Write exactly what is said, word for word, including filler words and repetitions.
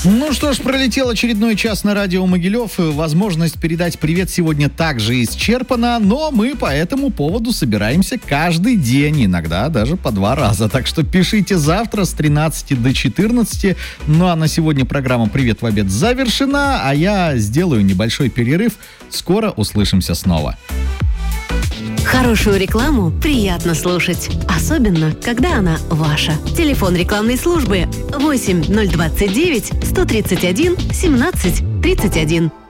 Ну что ж, пролетел очередной час на радио Могилев. Возможность передать привет сегодня также исчерпана, но мы по этому поводу собираемся каждый день, иногда даже по два раза. Так что пишите завтра с тринадцати до четырнадцати. Ну а на сегодня программа «Привет в обед» завершена, а я сделаю небольшой перерыв. Скоро услышимся снова. Хорошую рекламу приятно слушать, особенно, когда она ваша. Телефон рекламной службы восемь ноль двадцать девять сто тридцать один семнадцать тридцать один.